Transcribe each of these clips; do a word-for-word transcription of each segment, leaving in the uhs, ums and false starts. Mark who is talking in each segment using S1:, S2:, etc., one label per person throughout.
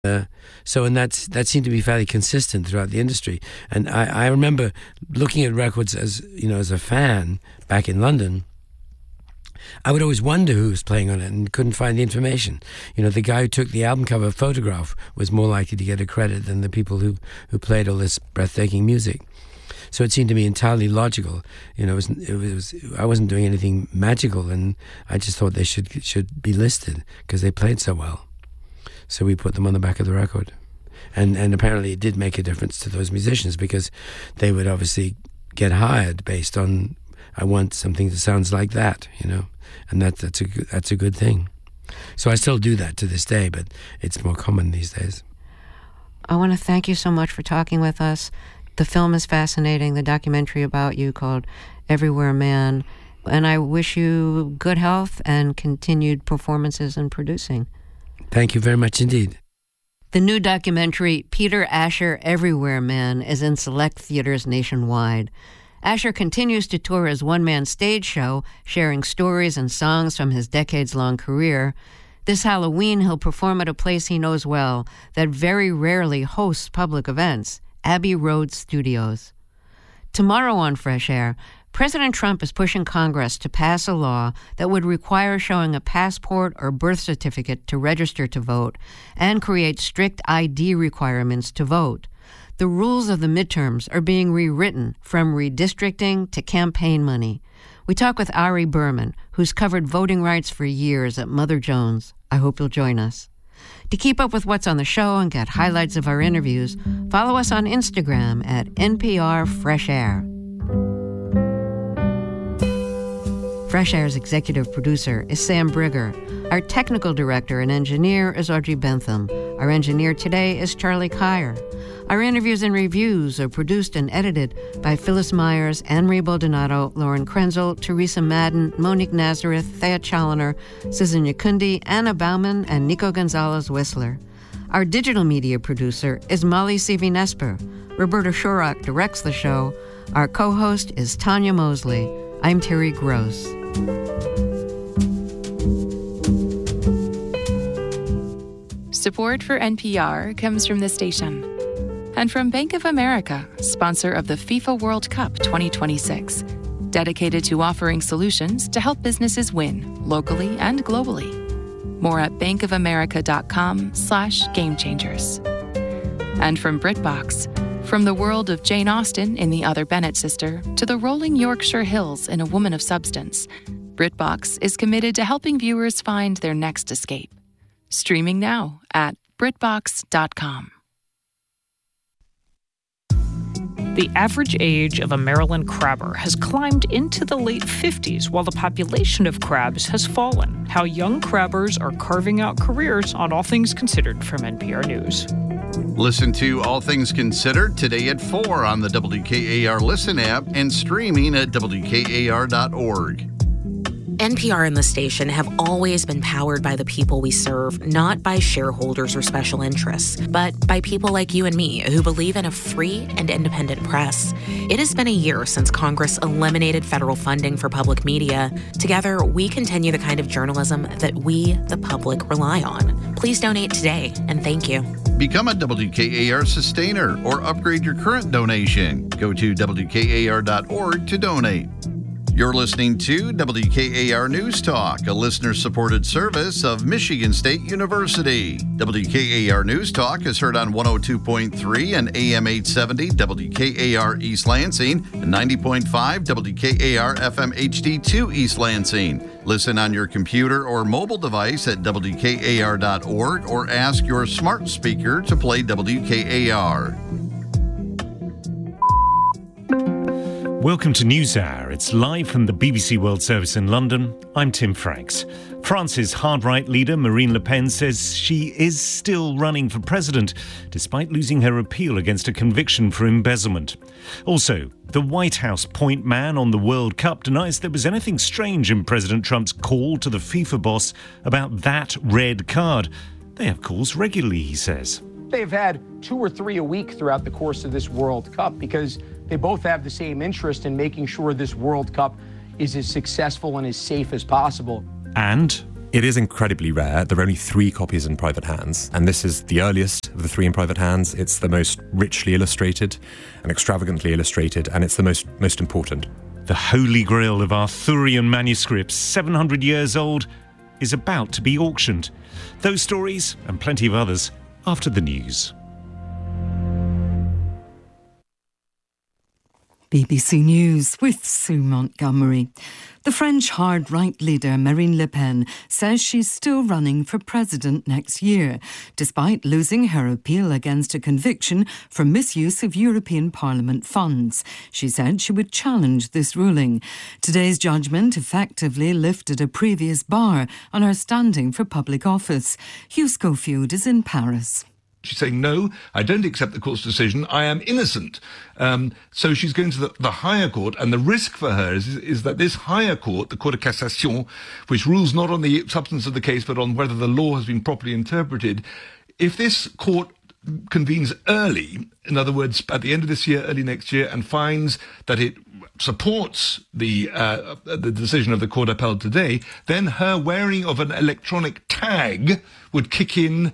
S1: Uh, so, and that's that seemed to be fairly consistent throughout the industry. And I, I remember looking at records as you know as a fan back in London. I would always wonder who was playing on it and couldn't find the information. You know, the guy who took the album cover photograph was more likely to get a credit than the people who, who played all this breathtaking music. So it seemed to me entirely logical. You know, it was, it was I wasn't doing anything magical, and I just thought they should should be listed because they played so well. So we put them on the back of the record. And and apparently it did make a difference to those musicians because they would obviously get hired based on, I want something that sounds like that, you know. And that, that's, a, that's a good thing. So I still do that to this day, but it's more common these days.
S2: I want to thank you so much for talking with us. The film is fascinating, the documentary about you called Everywhere Man. And I wish you good health and continued performances and producing.
S1: Thank you very much indeed.
S2: The new documentary, Peter Asher, Everywhere Man, is in select theaters nationwide. Asher continues to tour his one-man stage show, sharing stories and songs from his decades-long career. This Halloween, he'll perform at a place he knows well that very rarely hosts public events, Abbey Road Studios. Tomorrow on Fresh Air, President Trump is pushing Congress to pass a law that would require showing a passport or birth certificate to register to vote and create strict I D requirements to vote. The rules of the midterms are being rewritten from redistricting to campaign money. We talk with Ari Berman, who's covered voting rights for years at Mother Jones. I hope you'll join us. To keep up with what's on the show and get highlights of our interviews, follow us on Instagram at N P R Fresh Air. Fresh Air's executive producer is Sam Brigger. Our technical director and engineer is Audrey Bentham. Our engineer today is Charlie Kyer. Our interviews and reviews are produced and edited by Phyllis Myers, Anne-Marie Baldonado, Lauren Krenzel, Teresa Madden, Monique Nazareth, Thea Challoner, Susan Yakundi, Anna Bauman, and Nico Gonzalez-Whistler. Our digital media producer is Molly Seavy-Nesper. Roberta Shorak directs the show. Our co-host is Tanya Mosley. I'm Terry Gross.
S3: Support for N P R comes from the station and from Bank of America, sponsor of the FIFA World Cup twenty twenty-six, dedicated to offering solutions to help businesses win locally and globally. More at bankofamerica.com slash game changers. And from BritBox, from the world of Jane Austen in The Other Bennett Sister to the rolling Yorkshire Hills in A Woman of Substance, BritBox is committed to helping viewers find their next escape. Streaming now at britbox dot com.
S4: The average age of a Maryland crabber has climbed into the late fifties while the population of crabs has fallen. How young crabbers are carving out careers on All Things Considered from N P R News.
S5: Listen to All Things Considered today at four on the W K A R Listen app and streaming at W K A R dot org.
S6: N P R and the station have always been powered by the people we serve, not by shareholders or special interests, but by people like you and me who believe in a free and independent press. It has been a year since Congress eliminated federal funding for public media. Together, we continue the kind of journalism that we, the public, rely on. Please donate today, and thank you.
S5: Become a W K A R sustainer or upgrade your current donation. Go to W K A R dot org to donate. You're listening to W K A R News Talk, a listener-supported service of Michigan State University. W K A R News Talk is heard on one oh two point three and A M eight seventy W K A R East Lansing and ninety point five W K A R F M H D two East Lansing. Listen on your computer or mobile device at W K A R dot org or ask your smart speaker to play W K A R.
S7: Welcome to NewsHour. It's live from the B B C World Service in London. I'm Tim Franks. France's hard-right leader Marine Le Pen says she is still running for president, despite losing her appeal against a conviction for embezzlement. Also, the White House point man on the World Cup denies there was anything strange in President Trump's call to the FIFA boss about that red card. They have calls regularly, he says.
S8: They've had two or three a week throughout the course of this World Cup because they both have the same interest in making sure this World Cup is as successful and as safe as possible.
S7: And
S9: It is incredibly rare. There are only three copies in private hands, and this is the earliest of the three in private hands. It's the most richly illustrated and extravagantly illustrated, and it's the most most important.
S7: The holy grail of Arthurian manuscripts, seven hundred years old, is about to be auctioned. Those stories and plenty of others after the news.
S10: B B C News with Sue Montgomery. The French hard-right leader Marine Le Pen says she's still running for president next year, despite losing her appeal against a conviction for misuse of European Parliament funds. She said she would challenge this ruling. Today's judgment effectively lifted a previous bar on her standing for public office. Hugh Schofield is in Paris.
S11: She's saying, no, I don't accept the court's decision. I am innocent. Um, so she's going to the, the higher court, and the risk for her is, is that this higher court, the Cour de Cassation, which rules not on the substance of the case but on whether the law has been properly interpreted, if this court convenes early, in other words, at the end of this year, early next year, and finds that it supports the uh, the decision of the Court d'Appel today, then her wearing of an electronic tag would kick in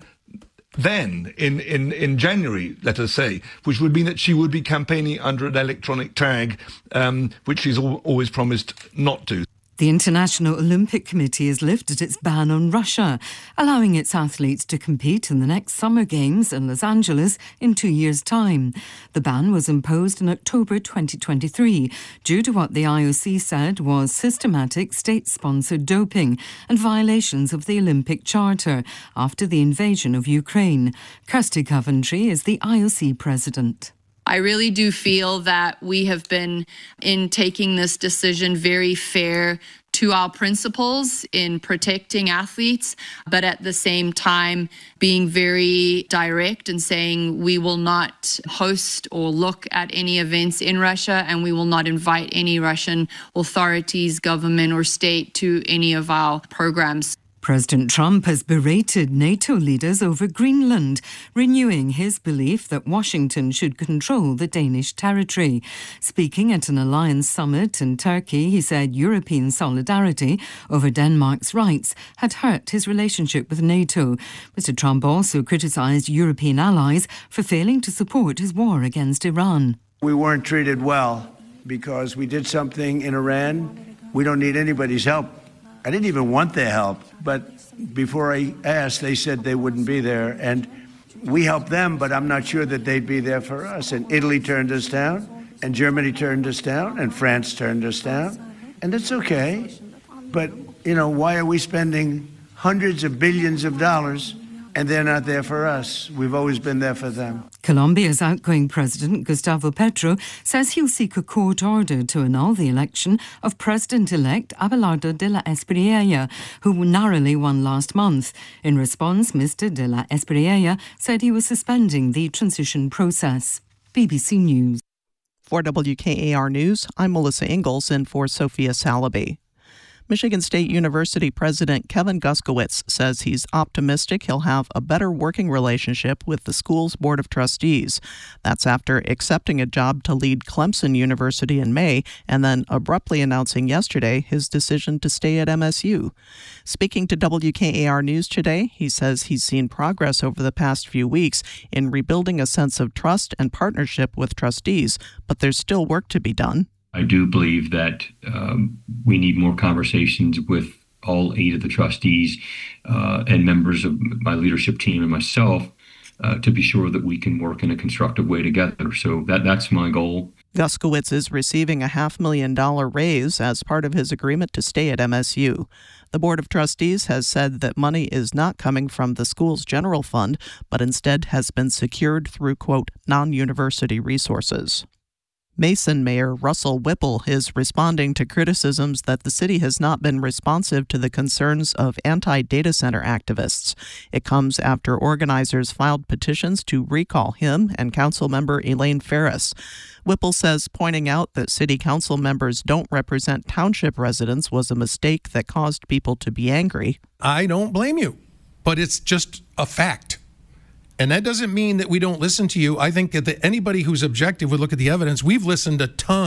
S11: then, in, in, in January, let us say, which would mean that she would be campaigning under an electronic tag, um, which she's al- always promised not to.
S10: The International Olympic Committee has lifted its ban on Russia, allowing its athletes to compete in the next Summer Games in Los Angeles in two years' time. The ban was imposed in October twenty twenty-three due to what the I O C said was systematic state-sponsored doping and violations of the Olympic Charter after the invasion of Ukraine. Kirsty Coventry is the I O C president.
S12: I really do feel that we have been, in taking this decision, very fair to our principles in protecting athletes, but at the same time being very direct and saying we will not host or look at any events in Russia, and we will not invite any Russian authorities, government or state to any of our programs.
S10: President Trump has berated NATO leaders over Greenland, renewing his belief that Washington should control the Danish territory. Speaking at an alliance summit in Turkey, he said European solidarity over Denmark's rights had hurt his relationship with NATO. Mister Trump also criticised European allies for failing to support his war against Iran.
S13: We weren't treated well because we did something in Iran. We don't need anybody's help. I didn't even want their help, but before I asked, they said they wouldn't be there. And we helped them, but I'm not sure that they'd be there for us. And Italy turned us down, and Germany turned us down, and France turned us down. And it's okay. But, you know, why are we spending hundreds of billions of dollars and they're not there for us? We've always been there for them.
S10: Colombia's outgoing president, Gustavo Petro, says he'll seek a court order to annul the election of President-elect Abelardo de la Espriella, who narrowly won last month. In response, Mister de la Espriella said he was suspending the transition process. B B C News.
S14: For W K A R News, I'm Melissa Ingalls in for Sophia Salaby. Michigan State University President Kevin Guskowitz says he's optimistic he'll have a better working relationship with the school's Board of Trustees. That's after accepting a job to lead Clemson University in May and then abruptly announcing yesterday his decision to stay at M S U. Speaking to W K A R News today, he says he's seen progress over the past few weeks in rebuilding a sense of trust and partnership with trustees, but there's still work to be done.
S15: I do believe that um, we need more conversations with all eight of the trustees uh, and members of my leadership team and myself uh, to be sure that we can work in a constructive way together. So that that's my goal.
S14: Guskowitz is receiving a half million dollar raise as part of his agreement to stay at M S U. The Board of Trustees has said that money is not coming from the school's general fund, but instead has been secured through, quote, non-university resources. Mason Mayor Russell Whipple is responding to criticisms that the city has not been responsive to the concerns of anti-data center activists. It comes after organizers filed petitions to recall him and council member Elaine Ferris. Whipple says pointing out that city council members don't represent township residents was a mistake that caused people to be angry.
S16: I don't blame you, but it's just a fact. And that doesn't mean that we don't listen to you. I think that anybody who's objective would look at the evidence. We've listened a ton.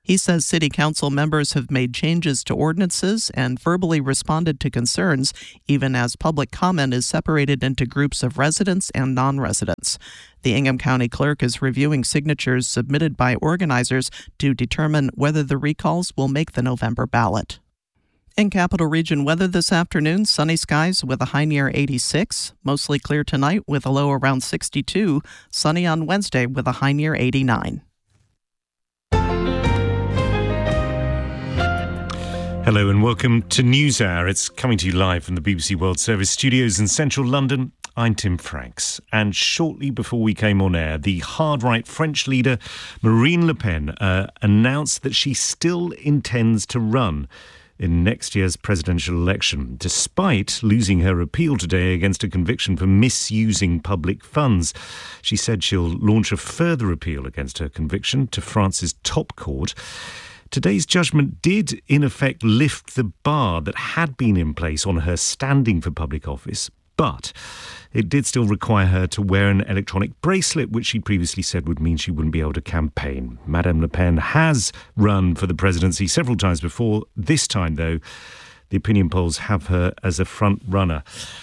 S14: He says city council members have made changes to ordinances and verbally responded to concerns, even as public comment is separated into groups of residents and non-residents. The Ingham County Clerk is reviewing signatures submitted by organizers to determine whether the recalls will make the November ballot. In Capital Region weather this afternoon, sunny skies with a high near eighty-six, mostly clear tonight with a low around sixty-two, sunny on Wednesday with a high near eighty-nine.
S7: Hello and welcome to NewsHour. It's coming to you live from the B B C World Service studios in central London. I'm Tim Franks. And shortly before we came on air, the hard-right French leader Marine Le Pen uh, announced that she still intends to run in next year's presidential election, despite losing her appeal today against a conviction for misusing public funds. She said she'll launch a further appeal against her conviction to France's top court. Today's judgment did, in effect, lift the bar that had been in place on her standing for public office, but it did still require her to wear an electronic bracelet, which she previously said would mean she wouldn't be able to campaign. Madame Le Pen has run for the presidency several times before. This time, though, the opinion polls have her as a front runner.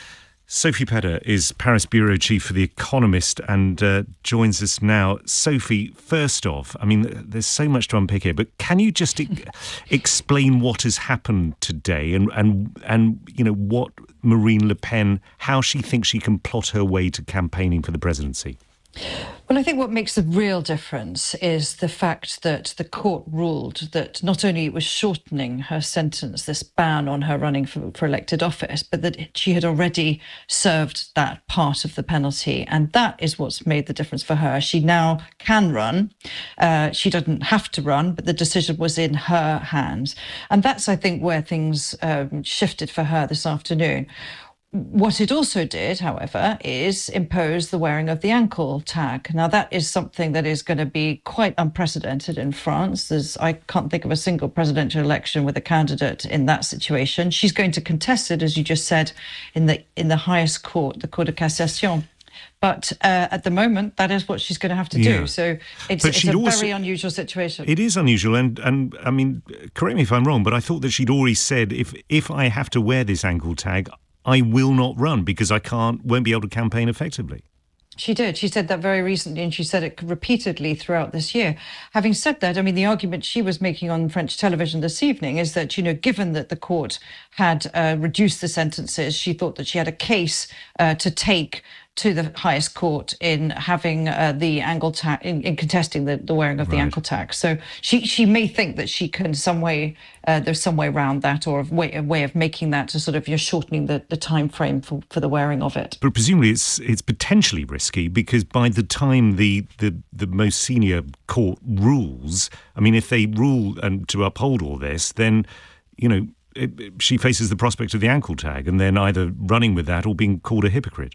S7: Sophie Pedder is Paris bureau chief for The Economist and uh, joins us now. Sophie, first off, I mean, there's so much to unpick here, but can you just e- explain what has happened today and, and, and, you know, what Marine Le Pen, how she thinks she can plot her way to campaigning for the presidency?
S17: Well, I think what makes the real difference is the fact that the court ruled that not only it was shortening her sentence, this ban on her running for, for elected office, but that she had already served that part of the penalty. And that is what's made the difference for her. She now can run. Uh, she doesn't have to run, but the decision was in her hands. And that's, I think, where things um, shifted for her this afternoon. What it also did, however, is impose the wearing of the ankle tag. Now, that is something that is going to be quite unprecedented in France. There's, I can't think of a single presidential election with a candidate in that situation. She's going to contest it, as you just said, in the in the highest court, the Cour de Cassation. But uh, at the moment, that is what she's going to have to
S7: yeah.
S17: do. So it's, it's a also, very unusual situation.
S7: It is unusual. And, and I mean, correct me if I'm wrong, but I thought that she'd already said, if if I have to wear this ankle tag, I will not run because I can't, won't be able to campaign effectively.
S17: She did. She said that very recently, and she said it repeatedly throughout this year. Having said that, I mean, the argument she was making on French television this evening is that, you know, given that the court had uh, reduced the sentences, she thought that she had a case uh, to take to the highest court in having uh, the ankle tag, in, in contesting the, the wearing of right. the ankle tag. So she she may think that she can some way, uh, there's some way around that, or a way, a way of making that to sort of, you're shortening the, the time frame for, for the wearing of it.
S7: But presumably it's it's potentially risky because by the time the, the, the most senior court rules, I mean, if they rule and to uphold all this, then, you know, it, it, she faces the prospect of the ankle tag and then either running with that or being called a hypocrite.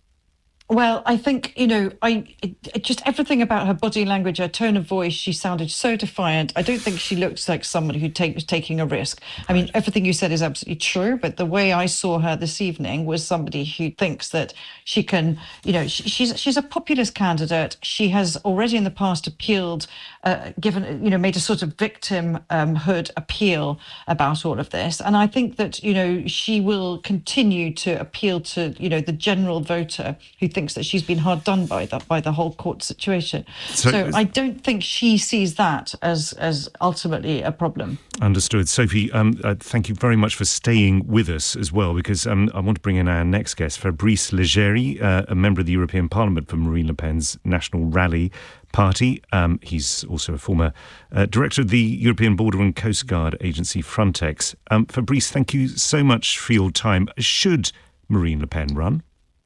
S17: Well, I think, you know, I it, it just everything about her body language, her tone of voice, she sounded so defiant. I don't think she looks like somebody who take, was taking a risk. I mean, everything you said is absolutely true, but the way I saw her this evening was somebody who thinks that she can, you know, she, she's she's a populist candidate. She has already in the past appealed, uh, given, you know, made a sort of victimhood appeal about all of this. And I think that, you know, she will continue to appeal to, you know, the general voter who thinks that she's been hard done by that by the whole court situation. So, so I don't think she sees that as as ultimately a problem.
S7: Understood. Sophie, um, uh, thank you very much for staying with us as well, because um, I want to bring in our next guest, Fabrice Leggeri, uh, a member of the European Parliament for Marine Le Pen's National Rally Party. Um, he's also a former uh, director of the European Border and Coast Guard agency Frontex. Um, Fabrice, thank you so much for your time. Should Marine Le Pen run?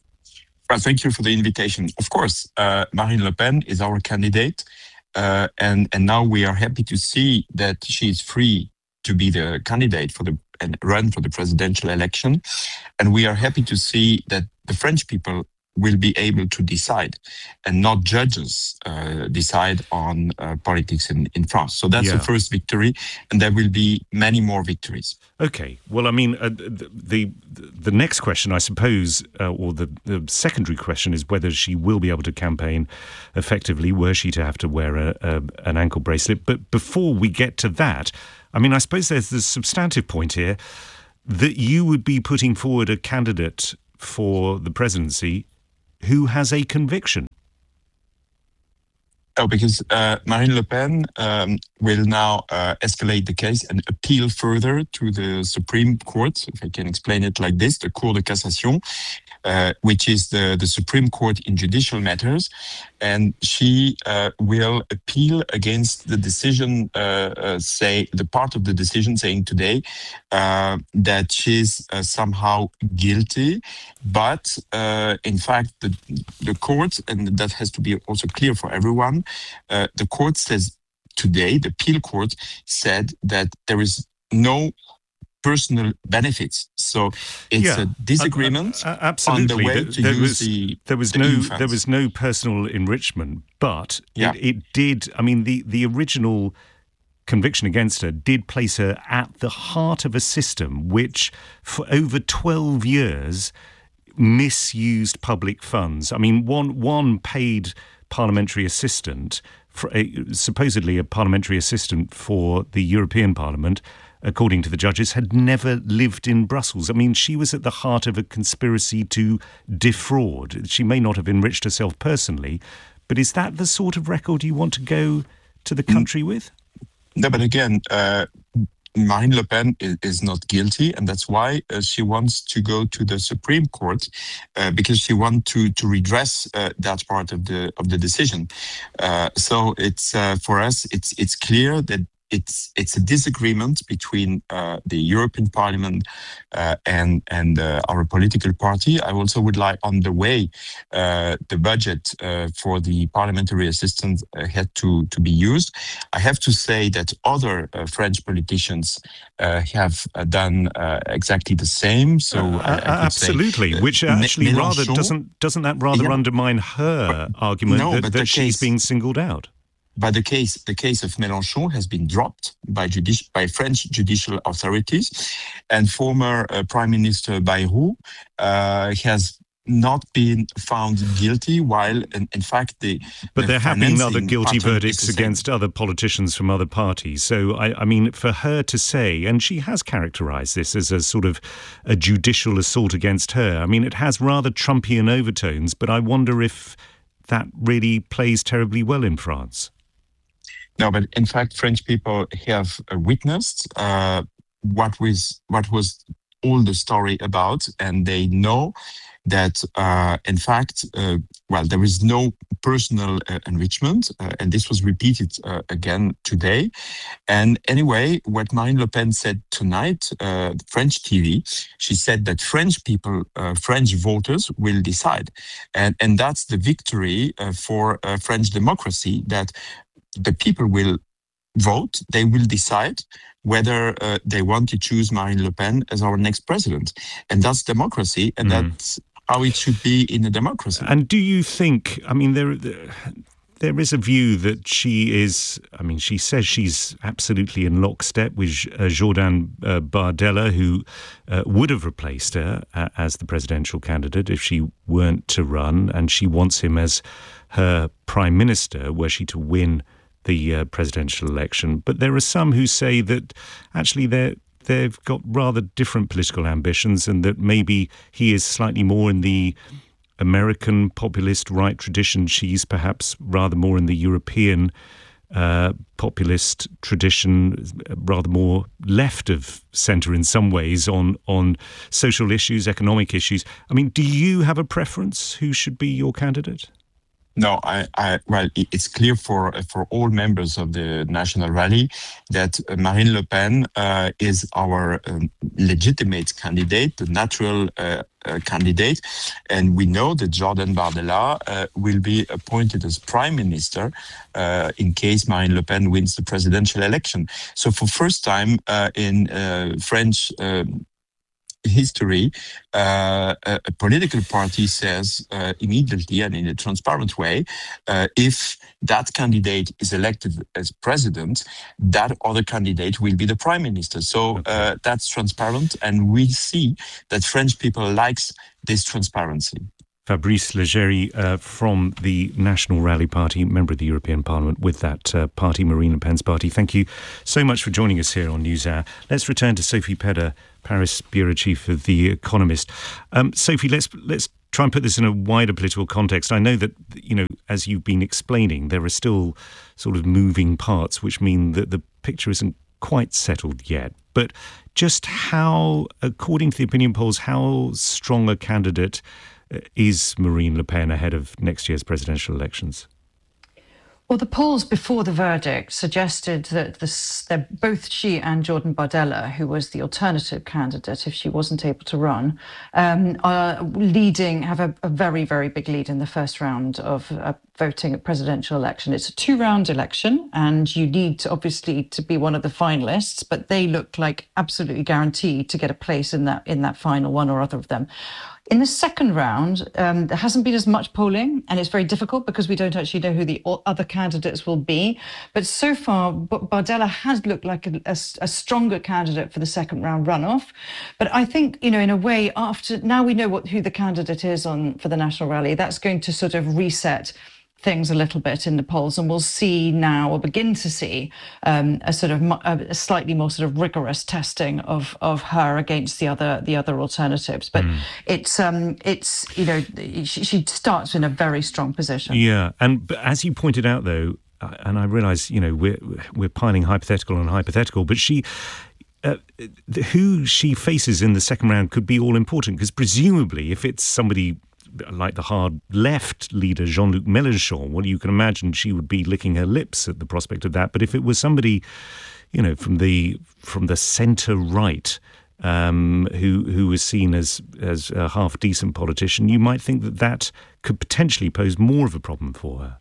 S18: Well, thank you for the invitation. Of course, uh, Marine Le Pen is our candidate, uh, and and now we are happy to see that she is free to be the candidate for the and run for the presidential election, and we are happy to see that the French people will be able to decide, and not judges uh, decide on uh, politics in, in France. So that's
S7: Yeah.
S18: the first victory, and there will be many more victories.
S7: Okay. Well, I mean, uh, the, the the next question, I suppose, uh, or the, the secondary question is whether she will be able to campaign effectively were she to have to wear a, a, an ankle bracelet. But before we get to that, I mean, I suppose there's the substantive point here that you would be putting forward a candidate for the presidency who has a conviction.
S18: Oh, because uh, Marine Le Pen um, will now uh, escalate the case and appeal further to the Supreme Court, if I can explain it like this, the Cour de Cassation, uh, which is the, the Supreme Court in judicial matters. And she uh, will appeal against the decision, uh, uh, say, the part of the decision saying today uh, that she's uh, somehow guilty. But uh, in fact, the, the court, and that has to be also clear for everyone, uh, the court says today, the appeal court said that there is no personal benefits. So it's
S7: Yeah.
S18: a disagreement
S7: Uh, uh, absolutely.
S18: on the way
S7: There-
S18: to
S7: there
S18: use
S7: was,
S18: the
S7: there was
S18: the
S7: no
S18: E U funds.
S7: there was no personal enrichment, but
S18: Yeah.
S7: it, it did. I mean, the the original conviction against her did place her at the heart of a system which, for over twelve years, misused public funds. I mean, one one paid parliamentary assistant, for a, supposedly a parliamentary assistant for the European Parliament, according to the judges, had never lived in Brussels. I mean, she was at the heart of a conspiracy to defraud. She may not have enriched herself personally, but is that the sort of record you want to go to the country with?
S18: No, but again, uh, Marine Le Pen is, is not guilty, and that's why uh, she wants to go to the Supreme Court uh, because she wants to to redress uh, that part of the of the decision. Uh, so it's uh, for us, it's it's clear that it's it's a disagreement between uh, the European Parliament uh, and and uh, our political party. I also would like, on the way, uh, the budget uh, for the parliamentary assistance uh, had to to be used. I have to say that other uh, French politicians uh, have uh, done uh, exactly the same. So
S7: Uh,
S18: I, I could
S7: absolutely,
S18: say, uh,
S7: which actually
S18: Mé-
S7: rather
S18: Mélenchon-
S7: doesn't doesn't that rather
S18: Yeah.
S7: undermine her argument
S18: No,
S7: that,
S18: but
S7: that
S18: the
S7: she's
S18: case-
S7: being singled out?
S18: But the case, the case of Mélenchon has been dropped by judici- by French judicial authorities, and former uh, Prime Minister Bayrou uh, has not been found guilty. While, in, in fact, the
S7: But
S18: the
S7: there have been other
S18: financing
S7: guilty
S18: pattern is
S7: verdicts
S18: the same.
S7: against other politicians from other parties. So, I, I mean, for her to say, and she has characterised this as a sort of a judicial assault against her, I mean, it has rather Trumpian overtones, but I wonder if that really plays terribly well in France.
S18: No, but in fact, French people have uh, witnessed uh, what was what was all the story about, and they know that, uh, in fact, uh, well, there is no personal uh, enrichment, uh, and this was repeated uh, again today. And anyway, what Marine Le Pen said tonight, uh, French T V, she said that French people, uh, French voters will decide, and and that's the victory uh, for uh, French democracy. That the people will vote, they will decide whether uh, they want to choose Marine Le Pen as our next president. And that's democracy, and
S7: Mm.
S18: that's how it should be in a democracy.
S7: And do you think, I mean, there, there is a view that she is, I mean, she says she's absolutely in lockstep with uh, Jordan uh, Bardella, who uh, would have replaced her uh, as the presidential candidate if she weren't to run, and she wants him as her prime minister were she to win the uh, presidential election. But there are some who say that actually they're they've got rather different political ambitions, and that maybe he is slightly more in the American populist right tradition. She's perhaps rather more in the European uh, populist tradition, rather more left of centre in some ways on, on social issues, economic issues. I mean, do you have a preference who should be your candidate?
S18: No, I, I, well, it- it's clear for for all members of the National Rally that uh, Marine Le Pen uh, is our um, legitimate candidate, the natural uh, uh, candidate, and we know that Jordan Bardella uh, will be appointed as Prime Minister uh, in case Marine Le Pen wins the presidential election. So for first time uh, in uh, French um history, uh, a, a political party says uh, immediately and in a transparent way, uh, if that candidate is elected as president, that other candidate will be the prime minister. So uh, that's transparent, and we see that French people likes this transparency.
S7: Fabrice Leggeri uh, from the National Rally Party, member of the European Parliament with that uh, party, Marine Le Pen's party. Thank you so much for joining us here on NewsHour. Let's return to Sophie Pedder, Paris bureau chief of The Economist. Um, Sophie, let's let's try and put this in a wider political context. I know that, you know, as you've been explaining, there are still sort of moving parts, which mean that the picture isn't quite settled yet. But just how, according to the opinion polls, how strong a candidate is Marine Le Pen ahead of next year's presidential elections?
S17: Well, the polls before the verdict suggested that this, that both she and Jordan Bardella, who was the alternative candidate if she wasn't able to run, um, are leading, have a, a very, very big lead in the first round of uh, voting at presidential election. It's a two-round election, and you need to, obviously to be one of the finalists, but they look like absolutely guaranteed to get a place in that in that final, one or other of them. In the second round, um, there hasn't been as much polling, and it's very difficult because we don't actually know who the other candidates will be. But so far, Bardella has looked like a, a, a stronger candidate for the second round runoff. But I think, you know, in a way, after now we know what who the candidate is on for the National Rally, that's going to sort of reset things a little bit in the polls, and we'll see now, or begin to see, um, a sort of a slightly more sort of rigorous testing of of her against the other the other alternatives. But mm. it's um it's you know she, she starts in a very strong position.
S7: Yeah, and but as you pointed out though, and I realise you know we're we're piling hypothetical on hypothetical, but she. Uh, who she faces in the second round could be all important, because presumably if it's somebody like the hard left leader Jean-Luc Mélenchon, well, you can imagine she would be licking her lips at the prospect of that. But if it was somebody, you know, from the from the centre right, um, who who was seen as as a half decent politician, you might think that that could potentially pose more of a problem for her.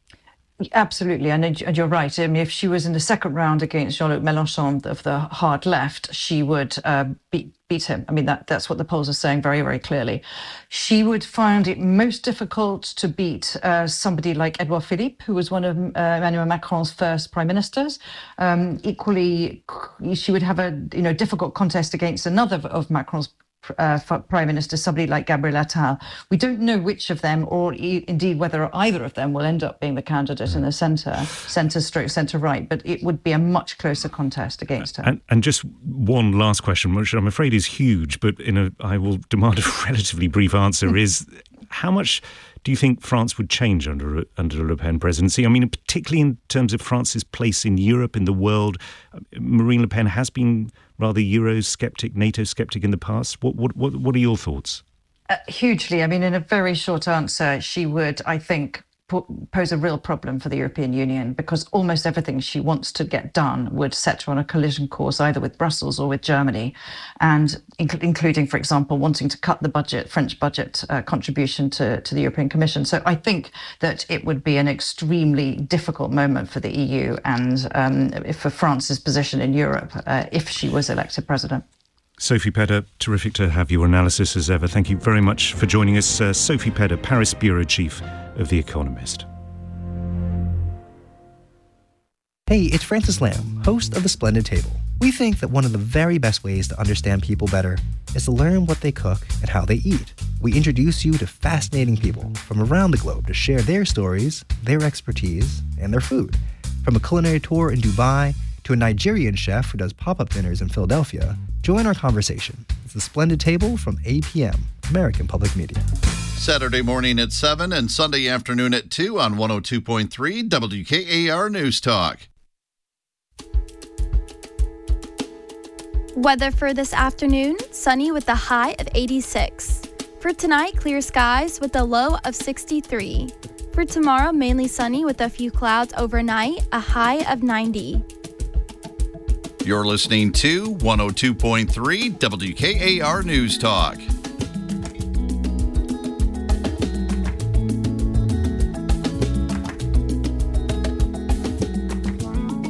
S17: Absolutely, and you're right. I mean, if she was in the second round against Jean-Luc Mélenchon of the hard left, she would uh, beat beat him. I mean, that that's what the polls are saying very, very clearly. She would find it most difficult to beat uh, somebody like Edouard Philippe, who was one of uh, Emmanuel Macron's first prime ministers. Um, equally, she would have a you know difficult contest against another of Macron's Uh, Prime Minister, somebody like Gabriel Attal. We don't know which of them, or e- indeed whether either of them will end up being the candidate in the centre, centre stroke, centre right, but it would be a much closer contest against her.
S7: And, and just one last question, which I'm afraid is huge, but in a, I will demand a relatively brief answer, is how much do you think France would change under under a Le Pen presidency? I mean, particularly in terms of France's place in Europe, in the world. Marine Le Pen has been rather Euro-sceptic, NATO-sceptic in the past. What what what, what are your thoughts?
S17: Uh, hugely. I mean, in a very short answer, she would, I think, pose a real problem for the European Union, because almost everything she wants to get done would set her on a collision course either with Brussels or with Germany, and inc- including, for example, wanting to cut the budget, French budget uh, contribution to, to the European Commission. So I think that it would be an extremely difficult moment for the E U and um, for France's position in Europe uh, if she was elected president.
S7: Sophie Pedder, terrific to have your analysis as ever. Thank you very much for joining us. Uh, Sophie Pedder, Paris bureau chief of The Economist.
S19: Hey, it's Francis Lamb, host of The Splendid Table. We think that one of the very best ways to understand people better is to learn what they cook and how they eat. We introduce you to fascinating people from around the globe to share their stories, their expertise, and their food. From a culinary tour in Dubai to a Nigerian chef who does pop-up dinners in Philadelphia, join our conversation. It's The Splendid Table from eight p.m., American Public Media.
S5: Saturday morning at seven and Sunday afternoon at two on one oh two point three W K A R News Talk.
S20: Weather for this afternoon, sunny with a high of eighty-six. For tonight, clear skies with a low of sixty-three. For tomorrow, mainly sunny with a few clouds overnight, a high of ninety.
S5: You're listening to one oh two point three W K A R News Talk.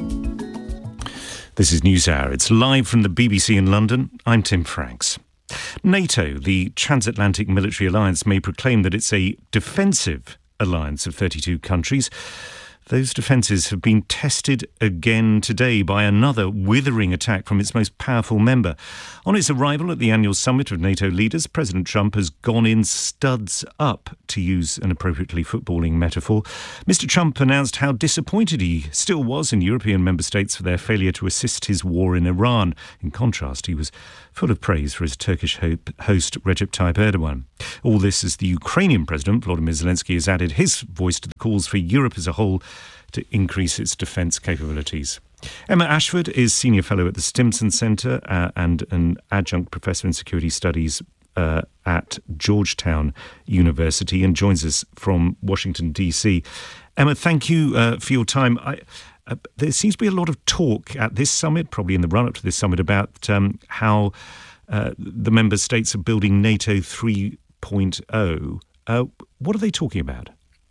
S7: This is NewsHour. It's live from the B B C in London. I'm Tim Franks. NATO, the transatlantic military alliance, may proclaim that it's a defensive alliance of thirty-two countries. Those defences have been tested again today by another withering attack from its most powerful member. On its arrival at the annual summit of NATO leaders, President Trump has gone in studs up, to use an appropriately footballing metaphor. Mister Trump announced how disappointed he still was in European member states for their failure to assist his war in Iran. In contrast, he was full of praise for his Turkish host Recep Tayyip Erdogan. All this as the Ukrainian President Volodymyr Zelensky has added his voice to the calls for Europe as a whole to increase its defence capabilities. Emma Ashford is Senior Fellow at the Stimson Centre uh, and an Adjunct Professor in Security Studies uh, at Georgetown University and joins us from Washington, D C. Emma, thank you uh, for your time. I, uh, there seems to be a lot of talk at this summit, probably in the run-up to this summit, about um, how uh, the member states are building NATO three point oh. Uh, what are they talking about?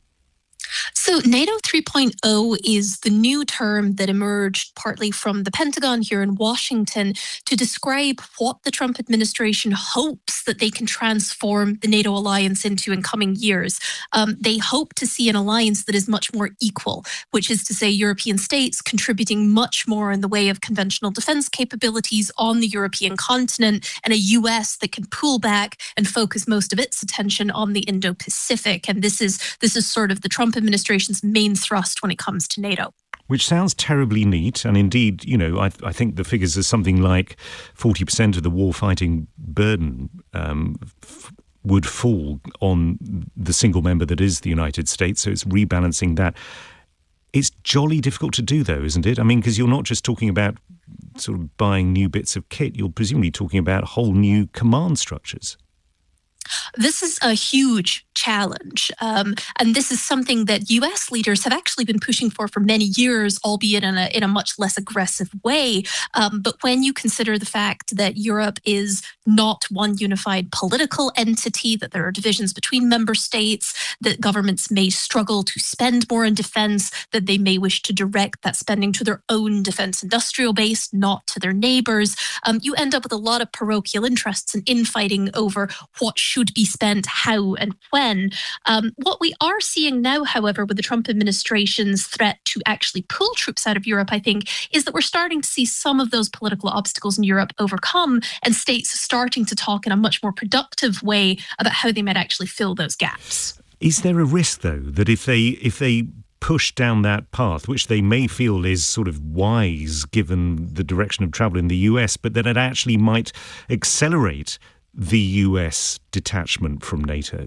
S21: So NATO three point oh is the new term that emerged partly from the Pentagon here in Washington to describe what the Trump administration hopes that they can transform the NATO alliance into in coming years. Um, they hope to see an alliance that is much more equal, which is to say European states contributing much more in the way of conventional defense capabilities on the European continent, and a U S that can pull back and focus most of its attention on the Indo-Pacific. And this is this is sort of the Trump administration's main thrust when it comes to NATO.
S7: Which sounds terribly neat. And indeed, you know, I, I think the figures are something like forty percent of the warfighting burden um, f- would fall on the single member that is the United States. So it's rebalancing that. It's jolly difficult to do, though, isn't it? I mean, because you're not just talking about sort of buying new bits of kit. You're presumably talking about whole new command structures.
S21: This is a huge challenge, um, and this is something that U S leaders have actually been pushing for for many years, albeit in a in a much less aggressive way. Um, but when you consider the fact that Europe is not one unified political entity, that there are divisions between member states, that governments may struggle to spend more in defense, that they may wish to direct that spending to their own defense industrial base, not to their neighbors, um, you end up with a lot of parochial interests and infighting over what should be spent, how and when. Um, what we are seeing now, however, with the Trump administration's threat to actually pull troops out of Europe, I think, is that we're starting to see some of those political obstacles in Europe overcome and states starting to talk in a much more productive way about how they might actually fill those gaps.
S7: Is there a risk, though, that if they if they push down that path, which they may feel is sort of wise given the direction of travel in the U S, but that it actually might accelerate the U S detachment from NATO?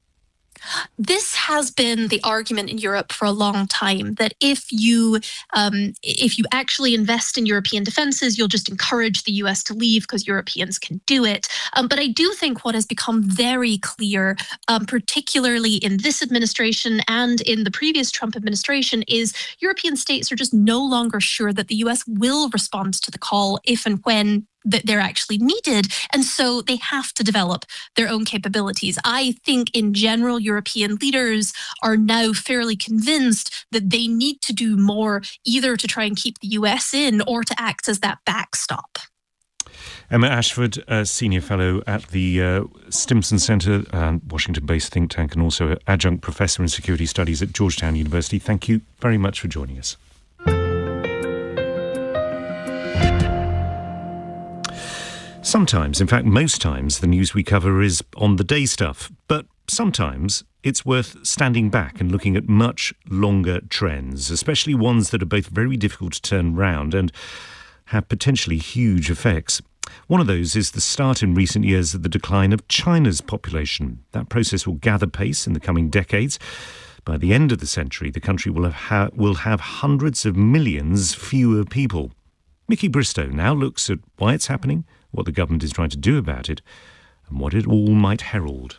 S21: This has been the argument in Europe for a long time, that if you um, if you actually invest in European defenses, you'll just encourage the U S to leave because Europeans can do it. Um, but I do think what has become very clear, um, particularly in this administration and in the previous Trump administration, is European states are just no longer sure that the U S will respond to the call if and when that they're actually needed. And so they have to develop their own capabilities. I think in general, European leaders are now fairly convinced that they need to do more, either to try and keep the U S in or to act as that backstop.
S7: Emma Ashford, uh, Senior Fellow at the uh, Stimson Centre, uh, Washington-based think tank, and also Adjunct Professor in Security Studies at Georgetown University. Thank you very much for joining us. Sometimes, in fact most times, the news we cover is on the day stuff, but sometimes it's worth standing back and looking at much longer trends, especially ones that are both very difficult to turn round and have potentially huge effects. One of those is the start in recent years of the decline of China's population. That process will gather pace in the coming decades. By the end of the century, the country will have, ha- will have hundreds of millions fewer people. Mickey Bristow now looks at why it's happening, what the government is trying to do about it, and what it all might herald.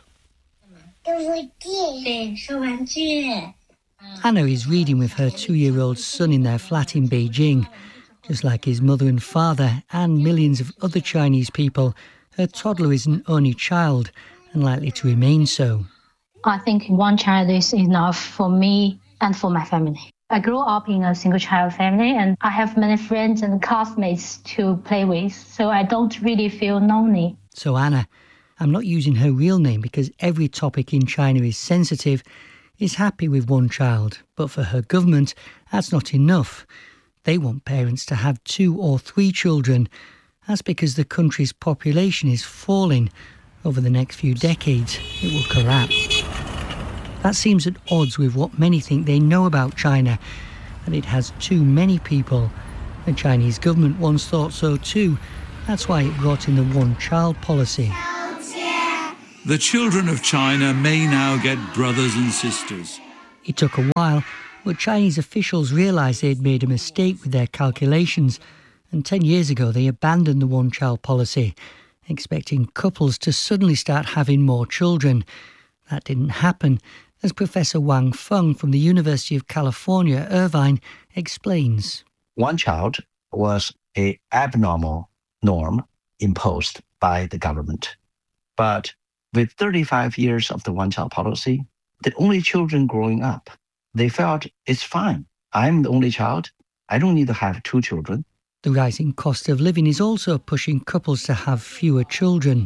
S22: Hanno is reading with her two-year-old son in their flat in Beijing. Just like his mother and father and millions of other Chinese people, her toddler is an only child and likely to remain so.
S23: I think one child is enough for me and for my family. I grew up in a single-child family, and I have many friends and classmates to play with, so I don't really feel lonely.
S22: So Anna, I'm not using her real name because every topic in China is sensitive, is happy with one child. But for her government, that's not enough. They want parents to have two or three children. That's because the country's population is falling. Over the next few decades, it will collapse. That seems at odds with what many think they know about China, that it has too many people. The Chinese government once thought so too. That's why it brought in the one-child policy.
S1: The children of China may now get brothers and sisters.
S22: It took a while, but Chinese officials realised they'd made a mistake with their calculations, and ten years ago they abandoned the one-child policy, expecting couples to suddenly start having more children. That didn't happen, as Professor Wang Feng from the University of California, Irvine, explains.
S2: One child was an abnormal norm imposed by the government. But with thirty-five years of the one-child policy, the only children growing up, they felt it's fine. I'm the only child. I don't need to have two children.
S22: The rising cost of living is also pushing couples to have fewer children.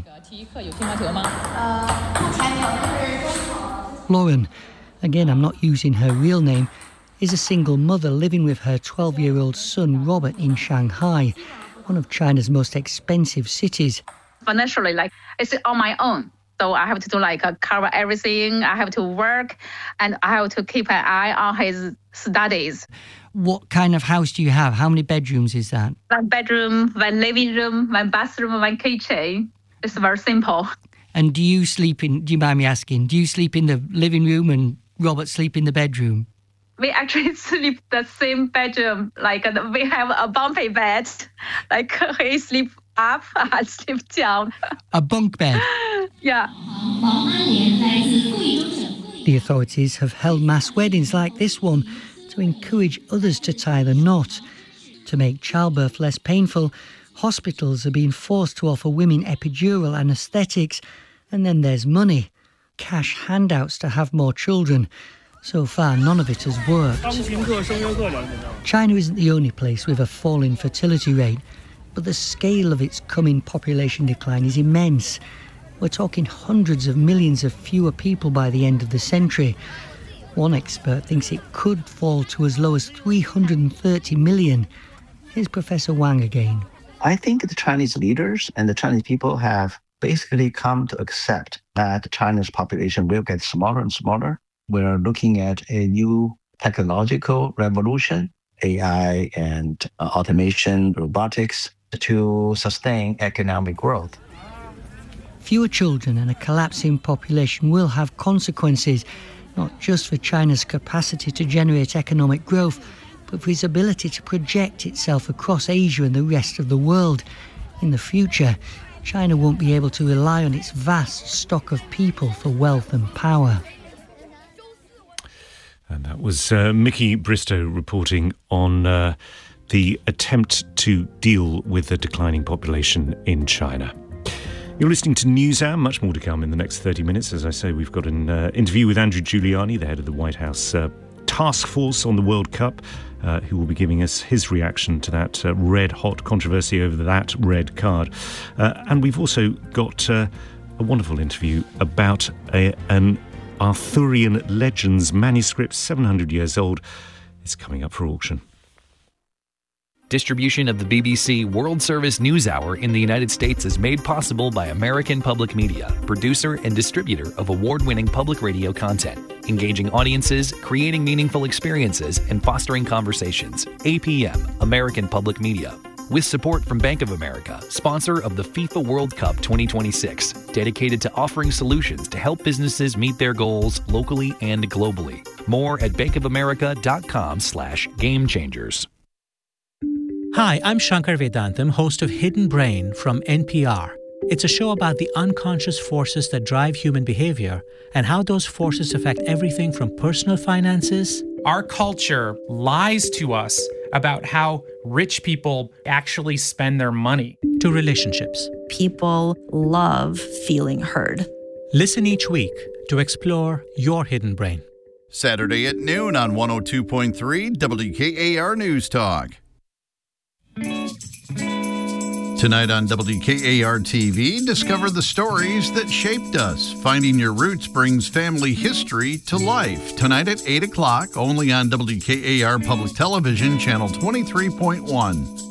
S22: Lauren, again I'm not using her real name, is a single mother living with her twelve-year-old son Robert in Shanghai, one of China's most expensive cities.
S3: Financially, like, it's on my own. So I have to do like uh, cover everything. I have to work, and I have to keep an eye on his studies.
S22: What kind of house do you have? How many bedrooms is that?
S3: One bedroom, one living room, one bathroom, one kitchen. It's very simple.
S22: And do you sleep in, do you mind me asking, do you sleep in the living room and Robert sleep in the bedroom?
S3: We actually sleep the same bedroom. Like uh, we have a bumpy bed. Like he sleep up, I sleep down.
S22: A bunk bed?
S3: Yeah.
S22: The authorities have held mass weddings like this one to encourage others to tie the knot. To make childbirth less painful, hospitals are being forced to offer women epidural anaesthetics, and then there's money, cash handouts to have more children. So far, none of it has worked. China isn't the only place with a falling fertility rate, but the scale of its coming population decline is immense. We're talking hundreds of millions of fewer people by the end of the century. One expert thinks it could fall to as low as three hundred thirty million. Here's Professor Wang again.
S2: I think the Chinese leaders and the Chinese people have basically come to accept that China's population will get smaller and smaller. We're looking at a new technological revolution, A I and uh, automation, robotics, to sustain economic growth.
S22: Fewer children and a collapsing population will have consequences, not just for China's capacity to generate economic growth, but for its ability to project itself across Asia and the rest of the world. In the future, China won't be able to rely on its vast stock of people for wealth and power.
S7: And that was uh, Mickey Bristow reporting on uh, the attempt to deal with the declining population in China. You're listening to NewsHour. Much more to come in the next thirty minutes. As I say, we've got an uh, interview with Andrew Giuliani, the head of the White House uh, task force on the World Cup, uh, who will be giving us his reaction to that uh, red-hot controversy over that red card. Uh, and we've also got uh, a wonderful interview about a, an Arthurian Legends manuscript, seven hundred years old. It's coming up for auction.
S24: Distribution of the B B C World Service News Hour in the United States is made possible by American Public Media, producer and distributor of award-winning public radio content, engaging audiences, creating meaningful experiences, and fostering conversations. A P M, American Public Media. With support from Bank of America, sponsor of the FIFA World Cup twenty twenty-six, dedicated to offering solutions to help businesses meet their goals locally and globally. More at bankofamerica.com slash game changers.
S25: Hi, I'm Shankar Vedantam, host of Hidden Brain from N P R. It's a show about the unconscious forces that drive human behavior and how those forces affect everything from personal finances.
S26: Our culture lies to us about how rich people actually spend their money.
S25: To relationships.
S27: People love feeling heard.
S25: Listen each week to explore your hidden brain.
S5: Saturday at noon on one oh two point three W K A R News Talk. Tonight on W K A R T V, discover the stories that shaped us. Finding Your Roots brings family history to life. Tonight at eight o'clock, only on W K A R Public Television, Channel twenty-three point one.